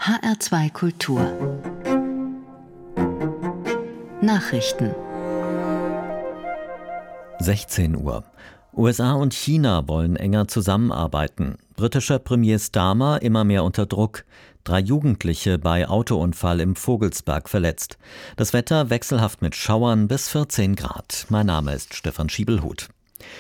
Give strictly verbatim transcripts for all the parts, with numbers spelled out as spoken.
H R zwei Kultur Nachrichten sechzehn Uhr. U S A und China wollen enger zusammenarbeiten. Britischer Premier Starmer immer mehr unter Druck. Drei Jugendliche bei Autounfall im Vogelsberg verletzt. Das Wetter wechselhaft mit Schauern bis vierzehn Grad. Mein Name ist Stefan Schiebelhuth.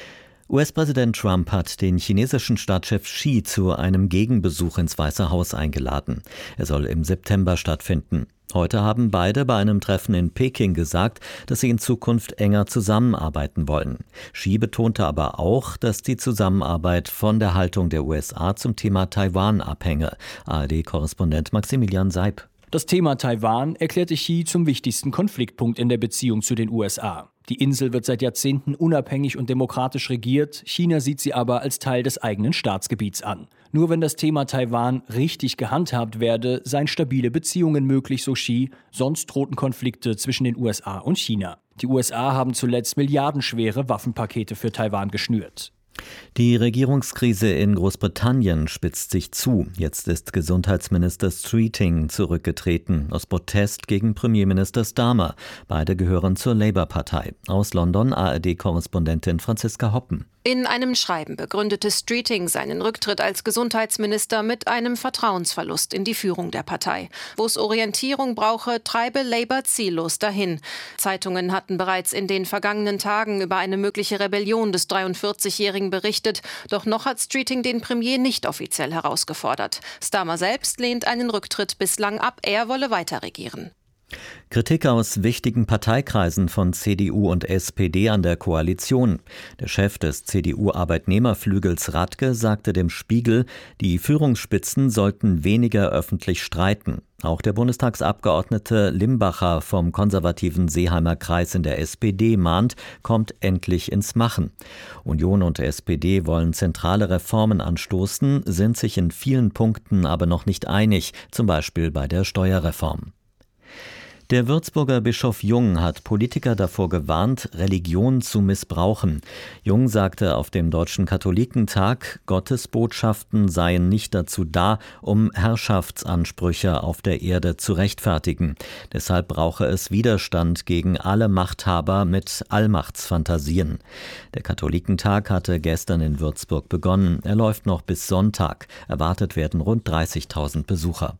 U S-Präsident Trump hat den chinesischen Staatschef Xi zu einem Gegenbesuch ins Weiße Haus eingeladen. Er soll im September stattfinden. Heute haben beide bei einem Treffen in Peking gesagt, dass sie in Zukunft enger zusammenarbeiten wollen. Xi betonte aber auch, dass die Zusammenarbeit von der Haltung der U S A zum Thema Taiwan abhänge. A R D-Korrespondent Maximilian Seib. Das Thema Taiwan erklärte Xi zum wichtigsten Konfliktpunkt in der Beziehung zu den U S A. Die Insel wird seit Jahrzehnten unabhängig und demokratisch regiert. China sieht sie aber als Teil des eigenen Staatsgebiets an. Nur wenn das Thema Taiwan richtig gehandhabt werde, seien stabile Beziehungen möglich, so Xi. Sonst drohten Konflikte zwischen den U S A und China. Die U S A haben zuletzt milliardenschwere Waffenpakete für Taiwan geschnürt. Die Regierungskrise in Großbritannien spitzt sich zu. Jetzt ist Gesundheitsminister Streeting zurückgetreten, aus Protest gegen Premierminister Starmer. Beide gehören zur Labour-Partei. Aus London A R D-Korrespondentin Franziska Hoppen. In einem Schreiben begründete Streeting seinen Rücktritt als Gesundheitsminister mit einem Vertrauensverlust in die Führung der Partei. Wo es Orientierung brauche, treibe Labour ziellos dahin. Zeitungen hatten bereits in den vergangenen Tagen über eine mögliche Rebellion des dreiundvierzigjährigen berichtet. Doch noch hat Streeting den Premier nicht offiziell herausgefordert. Starmer selbst lehnt einen Rücktritt bislang ab. Er wolle weiter regieren. Kritik aus wichtigen Parteikreisen von C D U und S P D an der Koalition. Der Chef des C D U-Arbeitnehmerflügels Radke sagte dem Spiegel, die Führungsspitzen sollten weniger öffentlich streiten. Auch der Bundestagsabgeordnete Limbacher vom konservativen Seeheimer Kreis in der S P D mahnt, kommt endlich ins Machen. Union und S P D wollen zentrale Reformen anstoßen, sind sich in vielen Punkten aber noch nicht einig, zum Beispiel bei der Steuerreform. Der Würzburger Bischof Jung hat Politiker davor gewarnt, Religion zu missbrauchen. Jung sagte auf dem Deutschen Katholikentag, Gottesbotschaften seien nicht dazu da, um Herrschaftsansprüche auf der Erde zu rechtfertigen. Deshalb brauche es Widerstand gegen alle Machthaber mit Allmachtsfantasien. Der Katholikentag hatte gestern in Würzburg begonnen. Er läuft noch bis Sonntag. Erwartet werden rund dreißigtausend Besucher.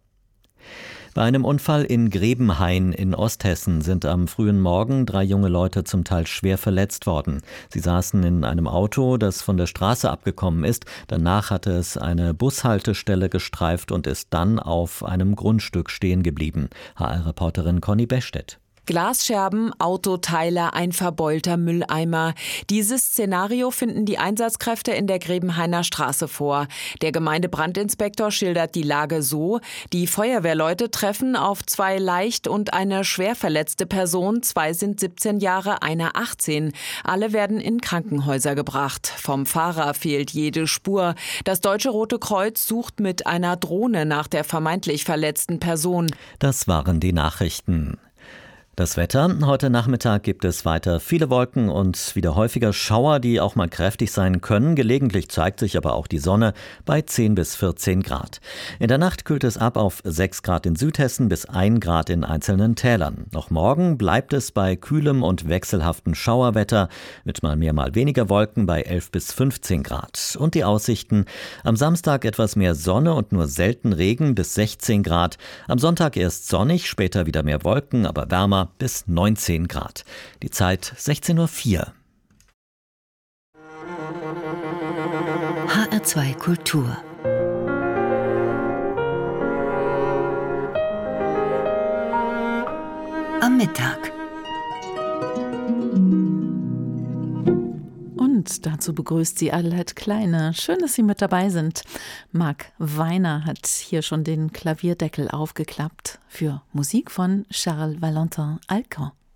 Bei einem Unfall in Grebenhain in Osthessen sind am frühen Morgen drei junge Leute zum Teil schwer verletzt worden. Sie saßen in einem Auto, das von der Straße abgekommen ist. Danach hatte es eine Bushaltestelle gestreift und ist dann auf einem Grundstück stehen geblieben. H R-Reporterin Conny Bechstedt. Glasscherben, Autoteile, ein verbeulter Mülleimer. Dieses Szenario finden die Einsatzkräfte in der Grebenhainer Straße vor. Der Gemeindebrandinspektor schildert die Lage so: Die Feuerwehrleute treffen auf zwei leicht und eine schwer verletzte Person. Zwei sind siebzehn Jahre, einer achtzehn. Alle werden in Krankenhäuser gebracht. Vom Fahrer fehlt jede Spur. Das Deutsche Rote Kreuz sucht mit einer Drohne nach der vermeintlich verletzten Person. Das waren die Nachrichten. Das Wetter. Heute Nachmittag gibt es weiter viele Wolken und wieder häufiger Schauer, die auch mal kräftig sein können. Gelegentlich zeigt sich aber auch die Sonne bei zehn bis vierzehn Grad. In der Nacht kühlt es ab auf sechs Grad in Südhessen bis ein Grad in einzelnen Tälern. Noch morgen bleibt es bei kühlem und wechselhaftem Schauerwetter mit mal mehr, mal weniger Wolken bei elf bis fünfzehn Grad. Und die Aussichten: am Samstag etwas mehr Sonne und nur selten Regen bis sechzehn Grad. Am Sonntag erst sonnig, später wieder mehr Wolken, aber wärmer bis neunzehn Grad. Die Zeit sechzehn Uhr vier. H R zwei Kultur am Mittag. Und dazu begrüßt sie Adelheid Kleine. Schön, dass Sie mit dabei sind. Marc Weiner hat hier schon den Klavierdeckel aufgeklappt für Musik von Charles Valentin Alcan.